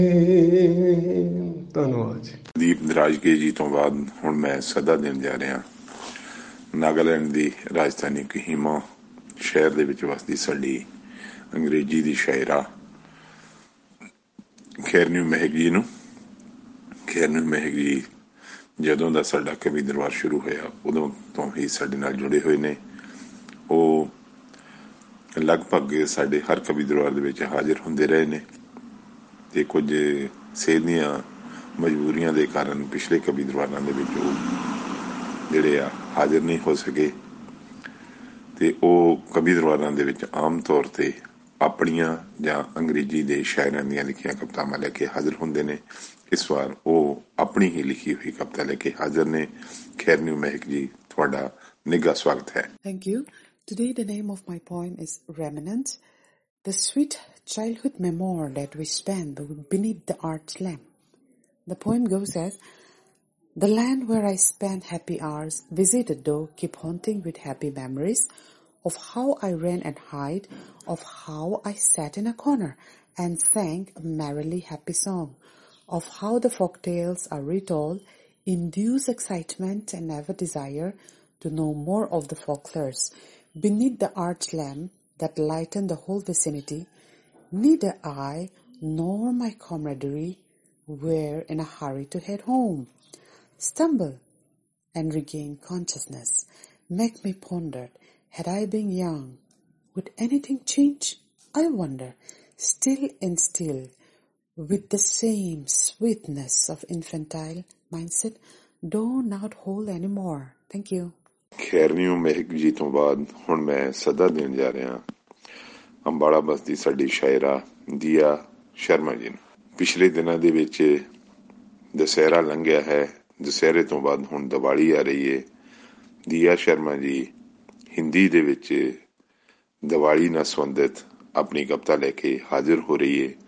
ਧੰਨਵਾਦ ਜੀ। ਦੀਪ ਦਰਾਜਕੇ ਜੀ ਤੋਂ ਬਾਅਦ ਹੁਣ ਮੈਂ ਸਦਾ ਦੇਣ ਜਾ ਰਿਹਾ ਨਾਗਾਲੈਂਡ ਦੀ ਰਾਜਧਾਨੀ ਕੋਹਿਮਾ ਸ਼ਹਿਰ ਦੇ ਵਿੱਚ ਵਸਦੀ ਸਾਡੀ ਅੰਗਰੇਜ਼ੀ ਦੀ ਸ਼ਾਇਰਾ ਖੈਰਨਿਊ ਮਹਿਕ ਜੀ ਨੂੰ। ਖੈਰਨਿਊ ਮਹਿਕ ਜੀ ਜਦੋਂ ਦਾ ਸਾਡਾ ਕਵੀ ਦਰਬਾਰ ਸ਼ੁਰੂ ਹੋਇਆ ਉਦੋਂ ਤੋਂ ਹੀ ਸਾਡੇ ਨਾਲ ਜੁੜੇ ਹੋਏ ਨੇ। ਉਹ ਲਗਭਗ ਸਾਡੇ ਹਰ ਕਵੀ ਦਰਬਾਰ ਦੇ ਵਿੱਚ ਹਾਜ਼ਰ ਹੁੰਦੇ ਰਹੇ ਨੇ ਤੇ ਕੁਝ ਸਿਹਤ ਦੀਆਂ ਮਜਬੂਰੀਆਂ ਦੇ ਕਾਰਨ ਪਿਛਲੇ ਕਵੀ ਦਰਬਾਰਾਂ ਦੇ ਵਿੱਚ ਉਹ ਜਿਹੜੇ ਆ ਹਾਜ਼ਰ ਨਹੀਂ ਹੋ ਸਕੇ ਤੇ ਉਹ ਕਵੀ ਦਰਬਾਰਾਂ ਦੇ ਵਿੱਚ ਆਮ ਤੌਰ ਤੇ ਆਪਣੀਆਂ ਜਾਂ ਅੰਗਰੇਜ਼ੀ ਦੇ ਸ਼ਾਇਰਾਂ ਦੀਆਂ ਲਿਖੀਆਂ ਕਵਿਤਾਵਾਂ ਲੈ ਕੇ ਹਾਜ਼ਰ ਹੁੰਦੇ ਨੇ। ਇਸ ਵਾਰ ਉਹ ਆਪਣੀ ਹੀ ਲਿਖੀ ਹੋਈ ਕਵਿਤਾ ਲੈ ਕੇ ਹਾਜ਼ਰ ਨੇ। ਖੈਰਨਿਊ ਮਹਿਕ ਜੀ, ਤੁਹਾਡਾ ਨਿੱਘਾ ਸਵਾਗਤ ਹੈ। Thank you. Today the name of my poem is Remnants, the sweet childhood memoir that we spent beneath the arch lamp. The poem goes as, the land where I spent happy hours, visited though, keep haunting with happy memories of how I ran and hid, of how I sat in a corner and sang a merrily happy song, of how the folk tales are retold, induce excitement and never desire to know more of the folklores. Beneath the arch lamp that lightened the whole vicinity, neither I nor my camaraderie were in a hurry to head home. Stumble and regain consciousness, make me ponder, had I been young, would anything change? I wonder, still and still, with the same sweetness of infantile mindset, though not whole anymore. Thank you. ਖੈਰਨਿਊ ਮਹਿਕ ਜੀ ਤੋਂ ਬਾਅਦ ਹੁਣ ਮੈਂ ਸਦਾ ਦੇਣ ਜਾ ਰਿਹਾ ਅੰਬਾਲਾ ਬਸਤੀ ਸਾਡੀ ਸ਼ਾਇਰਾ ਦੀਆ ਸ਼ਰਮਾ ਜੀ ਨੂੰ। ਪਿਛਲੇ ਦਿਨਾਂ ਦੇ ਵਿੱਚ ਦੁਸਹਿਰਾ ਲੰਘਿਆ ਹੈ। ਦੁਸਹਿਰੇ ਤੋਂ ਬਾਅਦ ਹੁਣ ਦੀਵਾਲੀ ਆ ਰਹੀ ਹੈ। ਦੀਆ ਸ਼ਰਮਾ ਜੀ ਹਿੰਦੀ ਦੇ ਵਿੱਚ ਦੀਵਾਲੀ ਨਾਲ ਸੰਬੰਧਿਤ ਆਪਣੀ ਕਵਿਤਾ ਲੈ ਕੇ ਹਾਜ਼ਰ ਹੋ ਰਹੀ ਹੈ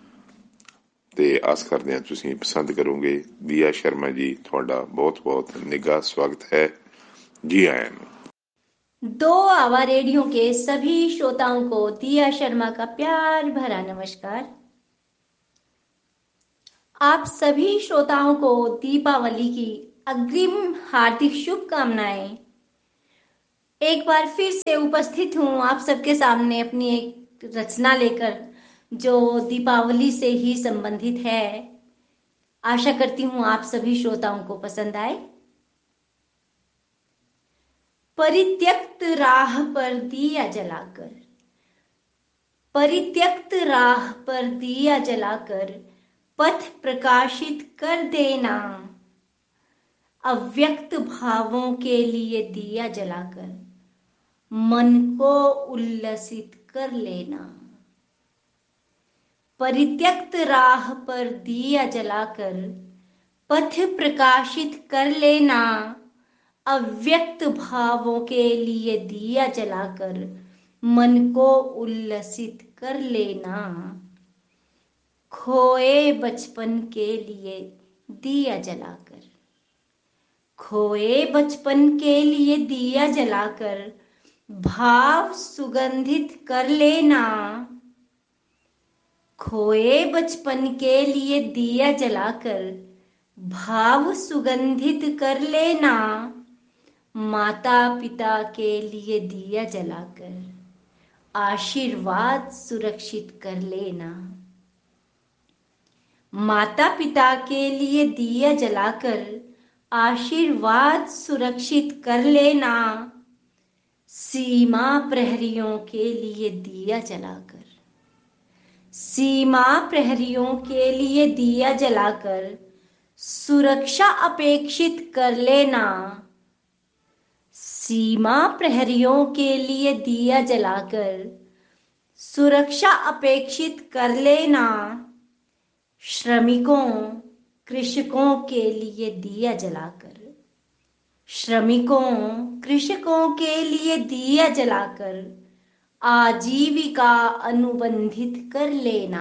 ਤੇ ਆਸ ਕਰਦੇ ਹਾਂ ਤੁਸੀਂ ਪਸੰਦ ਕਰੋਗੇ। ਦੀਆ ਸ਼ਰਮਾ ਜੀ, ਤੁਹਾਡਾ ਬਹੁਤ ਬਹੁਤ ਨਿੱਘਾ ਸਵਾਗਤ है। जी आयन। दो आवा रेडियो के सभी श्रोताओं को दिया शर्मा का प्यार भरा नमस्कार। आप सभी श्रोताओं को दीपावली की अग्रिम हार्दिक शुभकामनाएं। एक बार फिर से उपस्थित हूं आप सबके सामने अपनी एक रचना लेकर जो दीपावली से ही संबंधित है। आशा करती हूं आप सभी श्रोताओं को पसंद आए। परित्यक्त राह पर दिया जलाकर, परित्यक्त राह पर दिया जलाकर पथ प्रकाशित कर देना, अव्यक्त भावों के लिए दिया जलाकर मन को उल्लसित कर लेना। परित्यक्त राह पर दिया जलाकर पथ प्रकाशित कर लेना, अव्यक्त भावों के लिए दिया जलाकर मन को उल्लसित कर लेना। खोए बचपन के लिए दिया जलाकर, खोए बचपन के लिए दिया जलाकर भाव सुगंधित कर लेना। खोए बचपन के लिए दिया जलाकर भाव सुगंधित कर लेना। माता पिता के लिए दिया जलाकर आशीर्वाद सुरक्षित कर लेना। माता पिता के लिए दिया जलाकर आशीर्वाद सुरक्षित कर लेना। सीमा प्रहरियों के लिए दिया जलाकर, सीमा प्रहरियों के लिए दिया जलाकर सुरक्षा अपेक्षित कर लेना। सीमा प्रहरियों के लिए दिया जलाकर सुरक्षा अपेक्षित कर लेना। श्रमिकों कृषकों के लिए दिया जलाकर, श्रमिकों कृषकों के लिए दिया जलाकर आजीविका अनुबंधित कर लेना।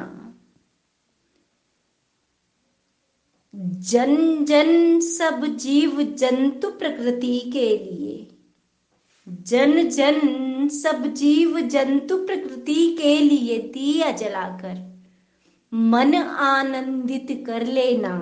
जन जन सब जीव जंतु प्रकृति के लिए, जन जन सब जीव जंतु प्रकृति के लिए दिया जलाकर मन आनंदित कर लेना।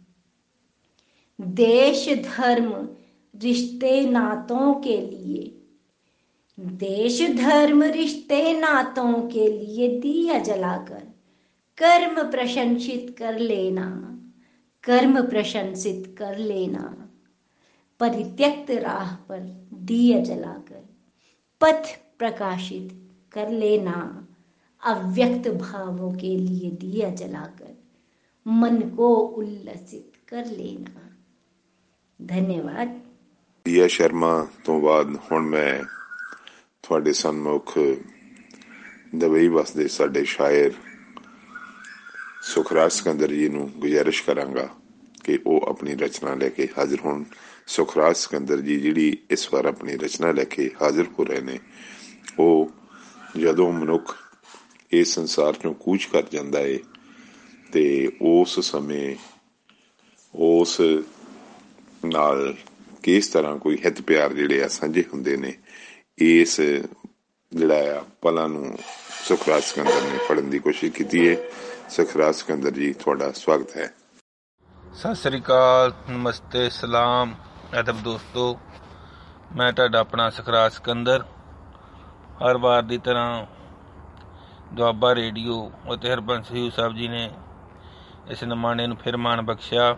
देश धर्म रिश्ते नातों के लिए, देश धर्म रिश्ते नातों के लिए दिया जलाकर कर्म प्रशंसित कर लेना, कर्म प्रशंसित कर लेना। परित्यक्त राह पर दिया जलाकर पथ प्रकाशित कर लेना। अव्यक्त भावों के लिए दिया जलाकर मन को उल्लसित कर लेना। धन्यवाद। दिया शर्मा ਤੋਂ ਬਾਅਦ ਹੁਣ ਮੈਂ ਤੁਹਾਡੇ ਸਨਮੁਖ ਦੁਬਈ ਵਸਦੇ ਸਾਡੇ ਸ਼ਾਇਰ ਸੁਖਰਾਜ ਸਿਕੰਦਰ ਜੀ ਨੂੰ ਗੁਜ਼ਾਰਿਸ਼ ਕਰਾਂਗਾ ਕਿ ਉਹ ਆਪਣੀ ਰਚਨਾ ਲੈ ਕੇ ਹਾਜ਼ਰ ਹੋਣ। ਸੁਖਰਾਜ ਸਿਕੰਦਰ ਜੀ ਜਿਹੜੀ ਇਸ ਵਾਰ ਆਪਣੀ ਰਚਨਾ ਲੈ ਕੇ ਹਾਜ਼ਰ ਹੋ ਰਹੇ ਨੇ, ਉਹ ਜਦੋਂ ਮਨੁੱਖ ਇਸ ਸੰਸਾਰ ਚੋਂ ਕੂਚ ਕਰ ਜਾਂਦਾ ਹੈ ਤੇ ਉਸ ਸਮੇਂ ਉਸ ਨਾਲ ਕਿਸ ਤਰ੍ਹਾਂ ਕੋਈ ਹਿੱਤ ਪਿਆਰ ਜਿਹੜੇ ਆ ਸਾਂਝੇ ਹੁੰਦੇ ਨੇ, ਇਸ ਜਿਹੜਾ ਆ ਪਲਾਂ ਨੂੰ ਸੁਖਰਾਜ ਸਿਕੰਦਰ ਨੇ ਪੜ੍ਹਨ ਦੀ ਕੋਸ਼ਿਸ਼ ਕੀਤੀ ਹੈ। ਸੁਖਰਾਜ ਸਿਕੰਦਰ ਜੀ, ਤੁਹਾਡਾ ਸਵਾਗਤ ਹੈ। ਸਤਿ ਸ੍ਰੀ ਅਕਾਲ, ਨਮਸਤੇ, ਸਲਾਮ, ਅਦਬ ਦੋਸਤੋ। ਮੈਂ ਤੁਹਾਡਾ ਆਪਣਾ ਸੁਖਰਾਜ ਸਿਕੰਦਰ। ਹਰ ਵਾਰ ਦੀ ਤਰ੍ਹਾਂ ਦੁਆਬਾ ਰੇਡੀਓ ਅਤੇ ਹਰਬੰਸ ਹਯੂ ਸਾਹਿਬ ਜੀ ਨੇ ਇਸ ਨਿਮਾਣੇ ਨੂੰ ਫਿਰ ਮਾਣ ਬਖਸ਼ਿਆ।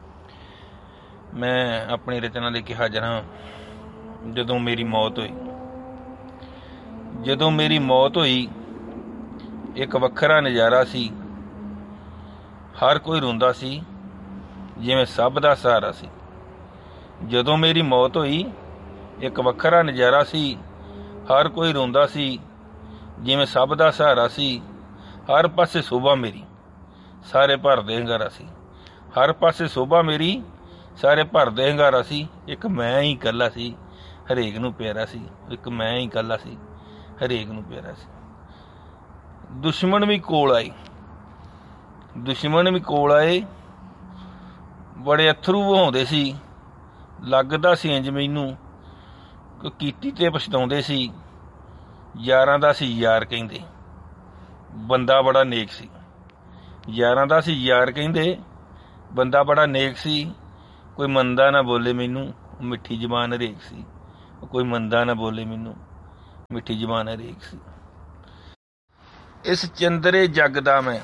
ਮੈਂ ਆਪਣੀ ਰਚਨਾ ਲੈ ਕੇ ਹਾਜ਼ਰ ਹਾਂ। ਜਦੋਂ ਮੇਰੀ ਮੌਤ ਹੋਈ, ਜਦੋਂ ਮੇਰੀ ਮੌਤ ਹੋਈ ਇੱਕ ਵੱਖਰਾ ਨਜ਼ਾਰਾ ਸੀ। ਹਰ ਕੋਈ ਰੋਂਦਾ ਸੀ ਜਿਵੇਂ ਸਭ ਦਾ ਸਹਾਰਾ ਸੀ। ਜਦੋਂ ਮੇਰੀ ਮੌਤ ਹੋਈ ਇੱਕ ਵੱਖਰਾ ਨਜ਼ਾਰਾ ਸੀ। ਹਰ ਕੋਈ ਰੋਂਦਾ ਸੀ ਜਿਵੇਂ ਸਭ ਦਾ ਸਹਾਰਾ ਸੀ। ਹਰ ਪਾਸੇ ਸ਼ੋਭਾ ਮੇਰੀ, ਸਾਰੇ ਭਰਦੇ ਹੰਗਾਰਾ ਸੀ। ਹਰ ਪਾਸੇ ਸ਼ੋਭਾ ਮੇਰੀ, ਸਾਰੇ ਭਰਦੇ ਹੰਗਾਰਾ ਸੀ। ਇੱਕ ਮੈਂ ਹੀ ਇਕੱਲਾ ਸੀ, ਹਰੇਕ ਨੂੰ ਪਿਆਰਾ ਸੀ। ਇੱਕ ਮੈਂ ਹੀ ਇਕੱਲਾ ਸੀ, ਹਰੇਕ ਨੂੰ ਪਿਆਰਾ ਸੀ। ਦੁਸ਼ਮਣ ਵੀ ਕੋਲ ਆਏ, ਦੁਸ਼ਮਣ ਵੀ ਕੋਲ ਆਏ, ਬੜੇ ਅਥਰੂ ਵਹਾਉਂਦੇ ਸੀ। ਲੱਗਦਾ ਸੀ ਇੰਜ ਮੈਨੂੰ ਕਿ ਕੀਤੀ ਤੇ ਪਛਤਾਉਂਦੇ ਸੀ। ਯਾਰਾਂ ਦਾ ਸੀ ਯਾਰ ਕਹਿੰਦੇ, ਬੰਦਾ ਬੜਾ ਨੇਕ ਸੀ। ਯਾਰਾਂ ਦਾ ਸੀ ਯਾਰ ਕਹਿੰਦੇ, ਬੰਦਾ ਬੜਾ ਨੇਕ ਸੀ। ਕੋਈ ਮੰਦਾ ਨਾ ਬੋਲੇ ਮੈਨੂੰ, ਮਿੱਠੀ ਜ਼ਬਾਨ ਹਰੇਕ ਸੀ। ਕੋਈ ਮੰਦਾ ਨਾ ਬੋਲੇ ਮੈਨੂੰ, ਮਿੱਠੀ ਜ਼ਬਾਨ ਹਰੇਕ ਸੀ। ਇਸ ਚੰਦਰੇ ਜੱਗ ਦਾ ਮੈਂ,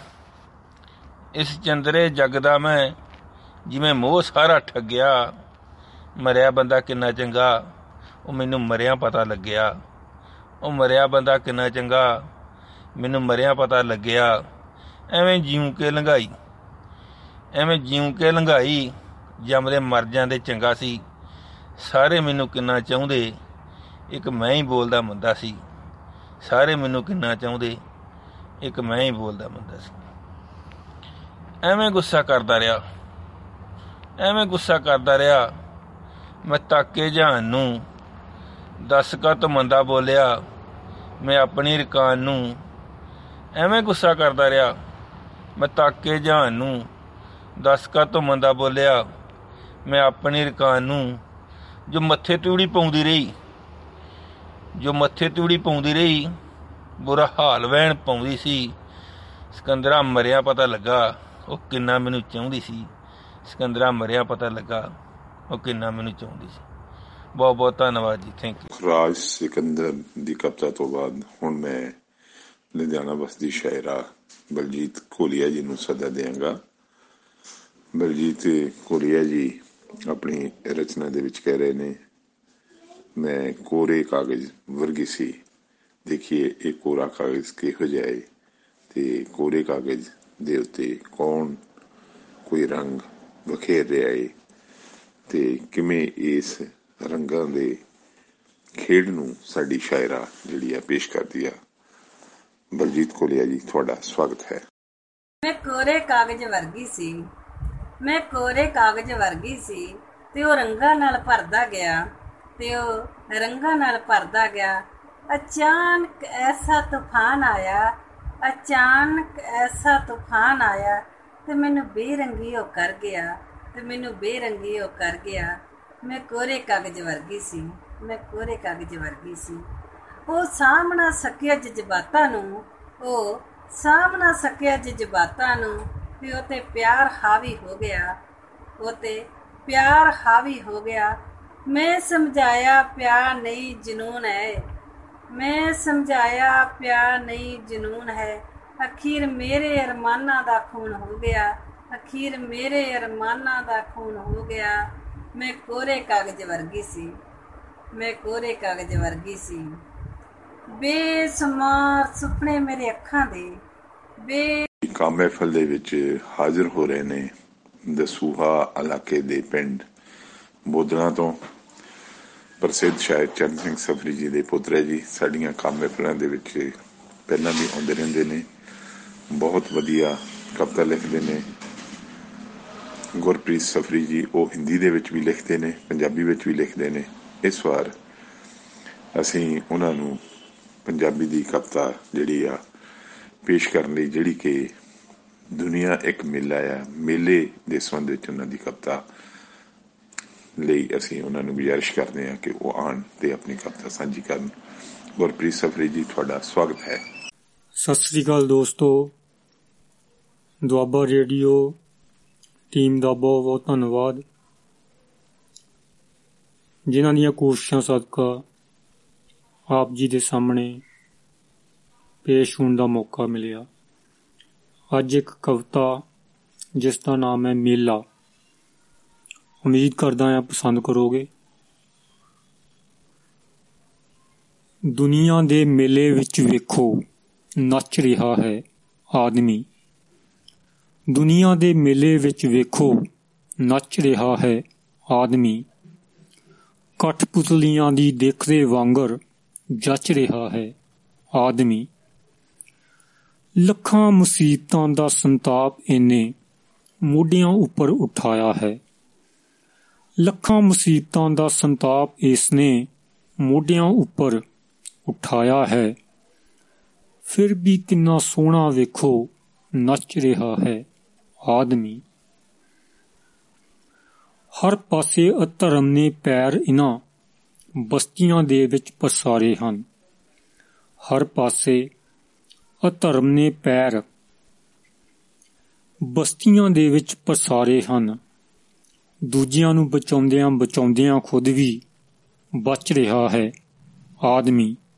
ਇਸ ਚੰਦਰੇ ਜੱਗ ਦਾ ਮੈਂ, ਜਿਵੇਂ ਮੋਹ ਸਾਰਾ ਠੱਗਿਆ। ਮਰਿਆ ਬੰਦਾ ਕਿੰਨਾ ਚੰਗਾ, ਉਹ ਮੈਨੂੰ ਮਰਿਆ ਪਤਾ ਲੱਗਿਆ। ਉਹ ਮਰਿਆ ਬੰਦਾ ਕਿੰਨਾ ਚੰਗਾ, ਮੈਨੂੰ ਮਰਿਆ ਪਤਾ ਲੱਗਿਆ। ਐਵੇਂ ਜਿਉਂ ਕੇ ਲੰਘਾਈ, ਐਵੇਂ ਜਿਉਂ ਕੇ ਲੰਘਾਈ, ਜੰਮਦੇ ਮਰ ਜਾਂਦੇ ਚੰਗਾ ਸੀ। ਸਾਰੇ ਮੈਨੂੰ ਕਿੰਨਾ ਚਾਹੁੰਦੇ, ਇੱਕ ਮੈਂ ਹੀ ਬੋਲਦਾ ਮੰਦਾ ਸੀ। ਸਾਰੇ ਮੈਨੂੰ ਕਿੰਨਾ ਚਾਹੁੰਦੇ, ਇੱਕ ਮੈਂ ਹੀ ਬੋਲਦਾ ਮੰਦਾ ਸੀ। ਐਵੇਂ ਗੁੱਸਾ ਕਰਦਾ ਰਿਹਾ, ਐਵੇਂ ਗੁੱਸਾ ਕਰਦਾ ਰਿਹਾ। ਮੈਂ ਤਾਕੇ ਜਹਾਨ ਨੂੰ, ਦੱਸ ਕਾਹਤੋਂ ਮੰਦਾ ਬੋਲਿਆ ਮੈਂ ਆਪਣੀ ਰਕਾਨ ਨੂੰ। ਐਵੇਂ ਗੁੱਸਾ ਕਰਦਾ ਰਿਹਾ, ਮੈਂ ਤਾਕੇ ਜਹਾਨ ਨੂੰ, ਦੱਸ ਕਾਹਤੋਂ ਮੰਦਾ ਬੋਲਿਆ ਮੈਂ ਆਪਣੀ ਰਕਾਨ ਨੂੰ। ਜੋ ਮੱਥੇ ਤੂੜੀ ਪਾਉਂਦੀ ਰਹੀ, ਜੋ ਮੱਥੇ ਤੂੜੀ ਪਾਉਂਦੀ ਰਹੀ, ਬੁਰਾ ਹਾਲ ਵਹਿਣ ਪਾਉਂਦੀ ਸੀ। ਸਿਕੰਦਰਾ ਮਰਿਆ ਪਤਾ ਲੱਗਾ, ਉਹ ਕਿੰਨਾ ਮੈਨੂੰ ਚਾਹੁੰਦੀ ਸੀ। ਸਿਕੰਦਰਾ ਮਰਿਆ ਪਤਾ ਲੱਗਾ, ਉਹ ਕਿੰਨਾ ਮੈਨੂੰ ਚਾਹੁੰਦੀ ਸੀ। ਬਹੁਤ ਬਹੁਤ ਧੰਨਵਾਦ ਜੀ, ਥੈਂਕ ਯੂ। ਸੁਖਰਾਜ ਸਿਕੰਦਰ ਦੀ ਕਵਿਤਾ ਤੋਂ ਬਾਅਦ ਹੁਣ ਮੈਂ ਲੁਧਿਆਣਾ ਬਸਦੀ ਸ਼ਾਇਰਾ ਬਲਜੀਤ ਕੋਲੀਆ ਜੀ ਨੂੰ ਸੱਦਾ ਦਿਆਂਗਾ। ਬਲਜੀਤ ਕੋਲੀਆ ਜੀ ਆਪਣੀ ਰਚਨਾ ਦੇ ਵਿੱਚ ਕਹਿ ਰਹੇ ਨੇ, ਮੈਂ ਕੋਰੇ ਕਾਗਜ਼ ਵਰਗੀ ਸੀ। ਦੇਖੀਏ ਇਹ ਕੋਰਾ ਕਾਗਜ਼ ਕਿਹੋ ਜਿਹਾ ਹੈ ਤੇ ਕੋਰੇ ਕਾਗਜ਼ ਦੇ ਉੱਤੇ ਕੌਣ ਕੋਈ ਰੰਗ ਬਖੇਰ ਰਿਹਾ ਹੈ ਤੇ ਕਿਵੇਂ ਇਸ ਰੰਗਾਂ ਦੇ ਖੇਡ ਨੂੰ ਸਾਡੀ ਸ਼ਾਇਰਾ ਜਿਹੜੀ ਆ ਪੇਸ਼ ਕਰਦੀ ਆ। ਬਲਜੀਤ ਕੋਲੀਆ ਜੀ, ਤੁਹਾਡਾ ਸਵਾਗਤ ਹੈ। ਮੈਂ ਕੋਰੇ ਕਾਗਜ਼ ਵਰਗੀ ਸੀ, ਮੈਂ ਕੋਰੇ ਕਾਗਜ਼ ਵਰਗੀ ਸੀ ਤੇ ਉਹ ਰੰਗਾਂ ਨਾਲ ਭਰਦਾ ਗਿਆ, ਤੇ ਉਹ ਰੰਗਾਂ ਨਾਲ ਭਰਦਾ ਗਿਆ। ਅਚਾਨਕ ਐਸਾ ਤੂਫਾਨ ਆਇਆ, ਅਚਾਨਕ ਐਸਾ ਤੂਫਾਨ ਆਇਆ ਤੇ ਮੈਨੂੰ ਬੇਰੰਗੀ ਉਹ ਕਰ ਗਿਆ, ਤੇ ਮੈਨੂੰ ਬੇਰੰਗੀ ਉਹ ਕਰ ਗਿਆ। ਮੈਂ ਕੋਰੇ ਕਾਗਜ਼ ਵਰਗੀ ਸੀ, ਮੈਂ ਕੋਰੇ ਕਾਗਜ਼ ਵਰਗੀ ਸੀ। ਉਹ ਸਾਂਭ ਨਾ ਸਕਿਆ ਜਜ਼ਬਾਤਾਂ ਨੂੰ, ਉਹ ਸਾਂਭ ਨਾ ਸਕਿਆ ਜਜ਼ਬਾਤਾਂ ਨੂੰ, ਵੀ ਉਹ ਤੇ ਪਿਆਰ ਹਾਵੀ ਹੋ ਗਿਆ, ਉਹ ਤੇ ਪਿਆਰ ਹਾਵੀ ਹੋ ਗਿਆ। ਮੈਂ ਸਮਝਾਇਆ ਪਿਆਰ ਨਹੀਂ ਜਨੂਨ ਹੈ, ਮੈਂ ਸਮਝਾਇਆ ਪਿਆਰ ਨਹੀਂ ਜਨੂਨ ਹੈ। ਅਖੀਰ ਮੇਰੇ ਅਰਮਾਨਾਂ ਦਾ ਖੂਨ ਹੋ ਗਿਆ, ਅਖੀਰ ਮੇਰੇ ਅਰਮਾਨਾਂ ਦਾ ਖੂਨ ਹੋ ਗਿਆ। ਮੈਂ ਕੋਰੇ ਕਾਗਜ਼ ਵਰਗੀ ਸੀ, ਮੈਂ ਕੋਰੇ ਕਾਗਜ਼ ਵਰਗੀ ਸੀ। ਬੇਸ਼ੁਮਾਰ ਸੁਪਨੇ ਮੇਰੇ ਅੱਖਾਂ ਦੇ ਕਾਮ ਮਹਿਫਲ ਦੇ ਵਿੱਚ ਹਾਜ਼ਰ ਹੋ ਰਹੇ ਨੇ ਦਸੂਹਾ ਇਲਾਕੇ ਦੇ ਪਿੰਡ ਬੋਦਲਾਂ ਤੋਂ ਪ੍ਰਸਿੱਧ ਸ਼ਾਇਰ ਚਰਨ ਸਿੰਘ ਸਫਰੀ ਜੀ ਦੇ ਪੁੱਤਰ ਜੀ। ਸਾਡੀਆਂ ਕਾਮ ਮਹਿਫਲਾਂ ਦੇ ਵਿੱਚ ਪਹਿਲਾਂ ਵੀ ਆਉਂਦੇ ਰਹਿੰਦੇ ਨੇ, ਬਹੁਤ ਵਧੀਆ ਕਵਿਤਾ ਲਿਖਦੇ ਨੇ। ਗੁਰਪ੍ਰੀਤ ਸਫਰੀ ਜੀ ਉਹ ਹਿੰਦੀ ਦੇ ਵਿੱਚ ਵੀ ਲਿਖਦੇ ਨੇ, ਪੰਜਾਬੀ ਵਿੱਚ ਵੀ ਲਿਖਦੇ ਨੇ। ਇਸ ਵਾਰ ਅਸੀਂ ਉਹਨਾਂ ਨੂੰ ਪੰਜਾਬੀ ਦੀ ਕਵਿਤਾ ਜਿਹੜੀ ਆ ਪੇਸ਼ ਕਰਨ ਲਈ, ਜਿਹੜੀ ਕਿ ਦੁਨੀਆ ਇੱਕ ਮੇਲਾ ਆ, ਮੇਲੇ ਦੇ ਸੰਬੰਧ ਵਿੱਚ ਉਹਨਾਂ ਦੀ ਕਵਿਤਾ ਲਈ ਅਸੀਂ ਉਹਨਾਂ ਨੂੰ ਗੁਜ਼ਾਰਿਸ਼ ਕਰਦੇ ਹਾਂ ਕਿ ਉਹ ਆਉਣ ਤੇ ਆਪਣੀ ਕਵਿਤਾ ਸਾਂਝੀ ਕਰਨ। ਗੁਰਪ੍ਰੀਤ ਸਫਰੀ ਜੀ, ਤੁਹਾਡਾ ਸਵਾਗਤ ਹੈ। ਸਤਿ ਸ੍ਰੀ ਅਕਾਲ ਦੋਸਤੋ, ਦੁਆਬਾ ਰੇਡੀਓ ਟੀਮ ਦਾ ਬਹੁਤ ਬਹੁਤ ਧੰਨਵਾਦ, ਜਿਨ੍ਹਾਂ ਦੀਆਂ ਕੋਸ਼ਿਸ਼ਾਂ ਸਦਕਾ ਆਪ ਜੀ ਦੇ ਸਾਹਮਣੇ ਪੇਸ਼ ਹੋਣ ਦਾ ਮੌਕਾ ਮਿਲਿਆ। ਅੱਜ ਇੱਕ ਕਵਿਤਾ ਜਿਸ ਦਾ ਨਾਮ ਹੈ ਮੇਲਾ, ਉਮੀਦ ਕਰਦਾ ਹਾਂ ਪਸੰਦ ਕਰੋਗੇ। ਦੁਨੀਆ ਦੇ ਮੇਲੇ ਵਿੱਚ ਵੇਖੋ ਨੱਚ ਰਿਹਾ ਹੈ ਆਦਮੀ, ਦੁਨੀਆ ਦੇ ਮੇਲੇ ਵਿੱਚ ਵੇਖੋ ਨੱਚ ਰਿਹਾ ਹੈ ਆਦਮੀ। ਕਠਪੁਤਲੀਆਂ ਦੀ ਦੇਖਦੇ ਵਾਂਗਰ ਜੱਚ ਰਿਹਾ ਹੈ ਆਦਮੀ। ਲੱਖਾਂ ਮੁਸੀਬਤਾਂ ਦਾ ਸੰਤਾਪ ਇਹਨੇ ਮੋਢਿਆਂ ਉੱਪਰ ਉਠਾਇਆ ਹੈ, ਲੱਖਾਂ ਮੁਸੀਬਤਾਂ ਦਾ ਸੰਤਾਪ ਇਸਨੇ ਮੋਢਿਆਂ ਉੱਪਰ ਉਠਾਇਆ ਹੈ। ਫਿਰ ਵੀ ਕਿੰਨਾ ਸੋਹਣਾ ਵੇਖੋ ਨੱਚ ਰਿਹਾ ਹੈ ਆਦਮੀ। ਹਰ ਪਾਸੇ ਅਧਰਮ ਨੇ ਪੈਰ ਇਨ੍ਹਾਂ ਬਸਤੀਆਂ ਦੇ ਵਿੱਚ ਪਸਾਰੇ ਹਨ, ਹਰ ਪਾਸੇ ਅਧਰਮ ਨੇ ਪੈਰ ਬਸਤੀਆਂ ਦੇ ਵਿੱਚ ਪਸਾਰੇ ਹਨ। ਦੂਜਿਆਂ ਨੂੰ ਬਚਾਉਂਦਿਆਂ ਬਚਾਉਂਦਿਆਂ ਖੁਦ ਵੀ ਬਚ ਰਿਹਾ ਹੈ ਆਦਮੀ।